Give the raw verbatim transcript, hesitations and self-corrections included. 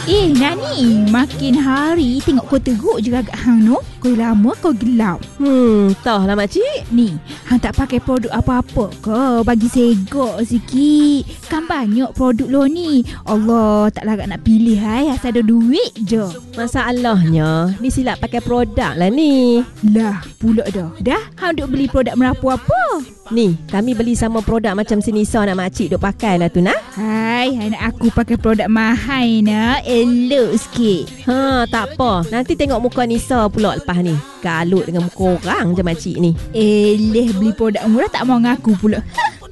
Eh, Nani, makin hari tengok kau teruk je agak hang no. Kau lama kau gelap. Hmm, tahu lah makcik. Ni, hang tak pakai produk apa-apa ke? Bagi segok sikit. Kan banyak produk lo ni. Allah, tak larat nak pilih hai, asal ada duit je. Masalahnya, disilap pakai produk lah ni. Lah, pula dah. Dah, hang duk beli produk merapu apa? Ni, kami beli sama produk macam si Nisa nak makcik duk pakai lah tu nak. Hai, hai nak aku pakai produk mahal nak. Elok sikit. Ha, tak apa. Nanti tengok muka Nisa pula lepas ni. Galut dengan muka orang je makcik ni. Eleh, beli produk murah tak mau ngaku pula.